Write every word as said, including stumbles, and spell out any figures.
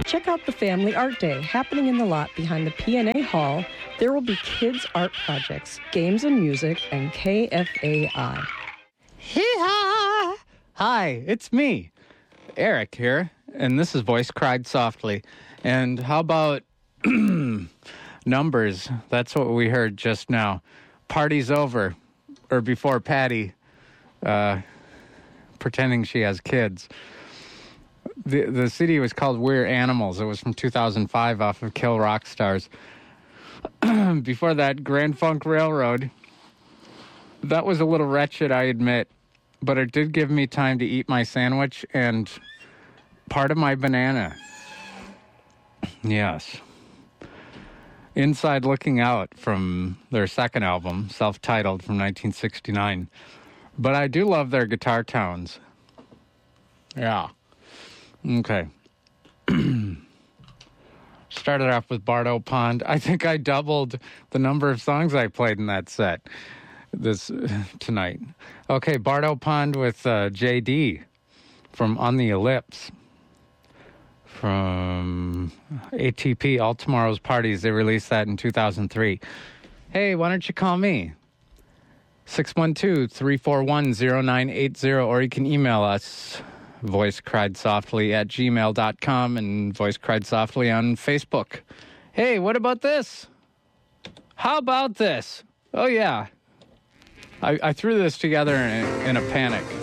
Check out the Family Art Day happening in the lot behind the P N A Hall. There will be kids' art projects, games and music, and K F A I. Hee-haw! Hi, it's me, Eric here, and this is Voice Cried Softly. And how about numbers? That's what we heard just now. Party's over, or before Patty, uh, pretending she has kids. The the C D was called We're Animals. It was from two thousand five off of Kill Rock Stars. Before that, Grand Funk Railroad. That was a little wretched, I admit, but it did give me time to eat my sandwich and part of my banana. Yes. Inside Looking Out from their second album, self-titled, from nineteen sixty-nine. But I do love their guitar tones. Yeah. Okay. Started off with Bardo Pond. I think I doubled the number of songs I played in that set this uh, tonight. Okay, Bardo Pond with uh, J D from On the Ellipse. From A T P, All Tomorrow's Parties. They released that in two thousand three. Hey, why don't you call me? six one two, three four one, zero nine eight zero, or you can email us, voicecriedsoftly at gmail dot com, and Voice Cried Softly on Facebook. Hey, what about this? How about this? Oh, yeah. I, I threw this together in, in a panic.